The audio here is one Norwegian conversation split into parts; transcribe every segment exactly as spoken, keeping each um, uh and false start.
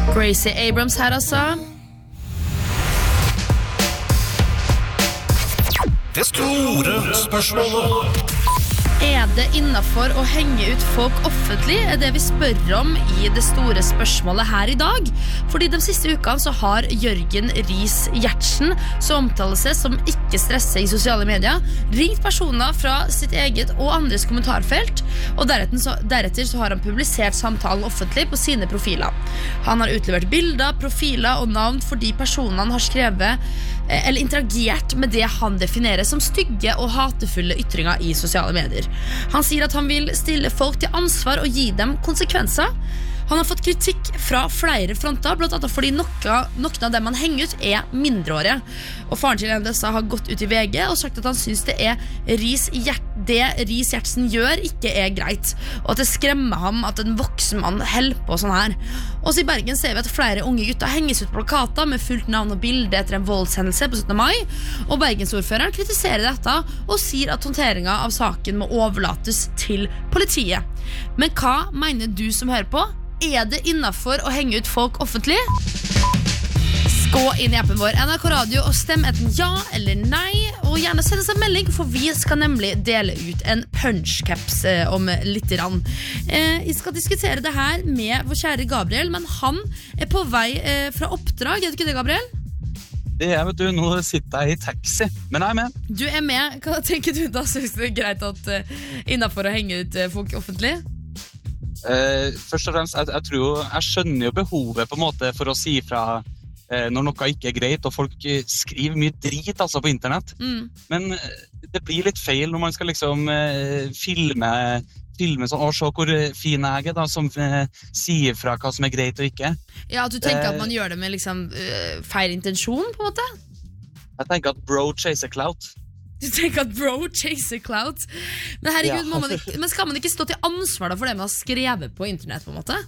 Gracie Abrams her altså. Det store spørsmålet. Er det innenfor å henge ut folk offentlig? Er det vi spør om i det store spørsmålet her i dag? Fordi de siste ukene så har Jørgen Riis Gjertsen, som omtaler seg som ikke stresser i sosiale medier, ringt personer fra sitt eget og andres kommentarfelt, og deretter så, deretter så har han publisert samtalen offentlig på sine profiler. Han har utlevert bilder, profiler og navn for de personene han har skrevet eller interagert med det han definerer som stygge og hatefulle ytringer i sosiale medier. Han sier at han vil stille folk til ansvar og gi dem konsekvenser. Han har fått kritikk fra flere fronter, blant annet fordi noen, noen av dem han henger ut er mindreårige. Og faren til en av disse har gått ut i V G og sagt at han synes det er Riis Gjert, det Riis Gjertsen gjør ikke er greit, og at det skremmer ham at en voksen mann holder på sånn her. Også i Bergen ser vi at flere unge gutter henges ut på plakater med fullt navn og bilde etter en voldshendelse på syttende mai, og Bergensordføreren kritiserer dette og sier at håndteringen av saken må overlates til politiet. Men hva mener du som hører på? Er det innenfor å henge ut folk offentlig? Gå inn i appen vår N R K Radio og stem enten ja eller nei, og gjerne send oss en melding, for vi skal nemlig dele ut en punchcaps eh, om litt rann. Eh, vi skal diskutere det her med vår kjære Gabriel, men han er på vei eh, fra oppdrag, er det ikke det, Gabriel? Det er, vet du, nå sitter jeg i taxi, men jeg er med. Du er med, hva tenker du da? Synes du det er greit at uh, innenfor å henge ut uh, folk offentlig? Uh, først og fremst, jeg, jeg tror jo, jeg skjønner jo behovet på en måte for å si fra uh, når noe ikke er greit, og folk uh, skriver mye drit altså på internett. Mm. Men uh, det blir litt feil når man skal liksom uh, filme, filme sånn, og se hvor fin jeg er da, som uh, sier fra hva som er greit og ikke. Ja, at du tenker uh, at man gjør det med liksom uh, feil intensjon på en måte? Jeg tenker at bro chaser clout. Du tenker at bro chaser clout. Men herregud, ja. man ikke, men skal man ikke stå til ansvar da for det man har skrevet på internett på en måte?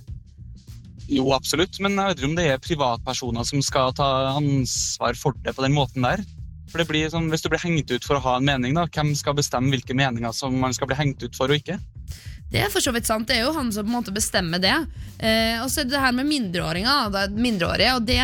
Jo, absolutt, men jeg vet ikke om det er privatpersoner som skal ta ansvar for det på den måten der. For det blir sånn, hvis du blir hengt ut for å ha en mening da, hvem skal bestemme hvilke meninger som man skal bli hengt ut for og ikke? Det er for så vidt sant, det er jo han som på en måte bestemmer det. Eh, og så er det det her med mindreåringer, da, mindreårige, og det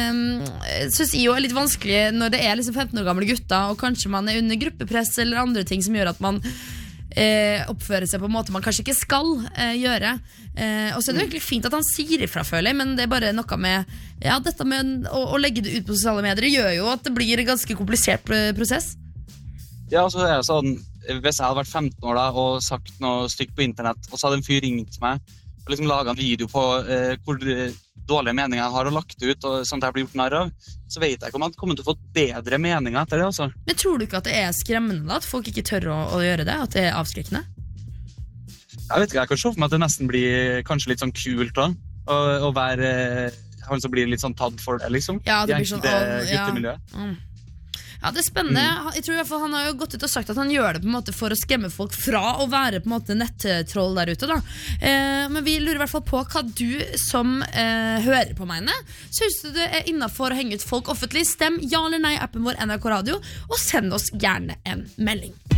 eh, synes jeg jo er litt vanskelig når det er liksom femten år gamle gutter, og kanskje man er under gruppepress eller andre ting som gjør at man eh, oppfører seg på en måte man kanskje ikke skal eh, gjøre. Eh, og så er det virkelig fint at han sier ifra, føler jeg, men det er bare noe med, ja, dette med å, å legge det ut på sosiale medier gjør jo at det blir en ganske komplisert prosess. Ja, altså det er sånn, hvis jeg hadde vært femten år da, og sagt noe stygt på internett, og så hadde en fyr ringt meg, og liksom laget en video på eh, hvor dårlige meninger jeg har og lagt ut, og sånt jeg blir gjort nær av, så vet jeg ikke om han kommer til å få bedre meninger etter det, altså. Men tror du ikke at det er skremmende da, at folk ikke tør å, å gjøre det, at det er avskrekkende? Jeg vet ikke, jeg kan se for meg at det nesten blir kanskje litt sånn kult da, å, å være, han som blir litt sånn tatt for det, liksom. Ja, det blir sånn, det å, ja. guttemiljøet. Mm. Ja, det er spennende. Jeg tror i hvert fall han har jo gått ut og sagt at han gjør det på en måte for å skremme folk fra å være på en måte nettroll der ute da. Eh, men vi lurer i hvert fall på hva du som eh, hører på meg. Synes du det er innenfor å henge ut folk offentlig? Stem ja eller nei i appen vår N R K Radio, og send oss gjerne en melding.